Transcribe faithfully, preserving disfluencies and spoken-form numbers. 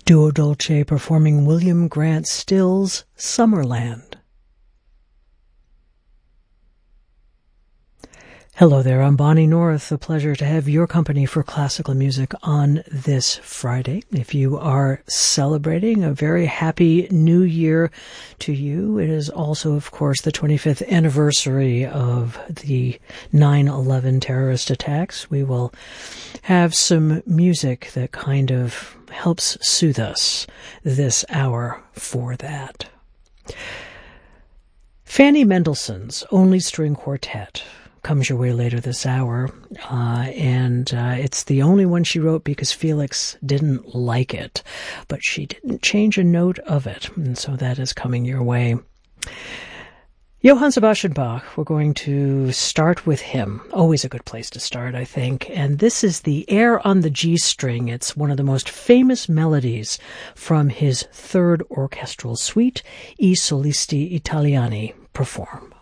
Duo Dolce performing William Grant Still's Summerland. Hello there, I'm Bonnie North. A pleasure to have your company for classical music on this Friday. If you are celebrating, a very happy new year to you. It is also, of course, the twenty-fifth anniversary of the nine eleven terrorist attacks. We will have some music that kind of helps soothe us this hour for that. Fanny Mendelssohn's Only String Quartet comes your way later this hour, uh, and uh, it's the only one she wrote because Felix didn't like it, but she didn't change a note of it, and so that is coming your way. Johann Sebastian Bach, we're going to start with him. Always a good place to start, I think. And this is the Air on the G string. It's one of the most famous melodies from his third orchestral suite, I Solisti Italiani perform.